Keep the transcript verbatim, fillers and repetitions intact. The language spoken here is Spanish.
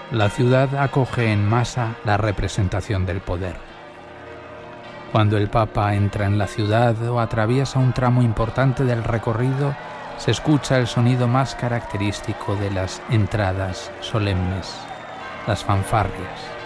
La ciudad acoge en masa la representación del poder. Cuando el Papa entra en la ciudad o atraviesa un tramo importante del recorrido, se escucha el sonido más característico de las entradas solemnes, las fanfarrias.